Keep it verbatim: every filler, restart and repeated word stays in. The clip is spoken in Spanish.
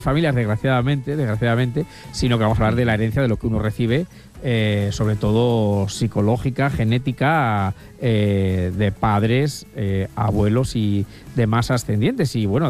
familias, desgraciadamente, desgraciadamente, sino que vamos a hablar de la herencia de lo que uno recibe, eh, sobre todo psicológica, genética, eh, de padres, eh, abuelos y demás ascendientes. Y bueno,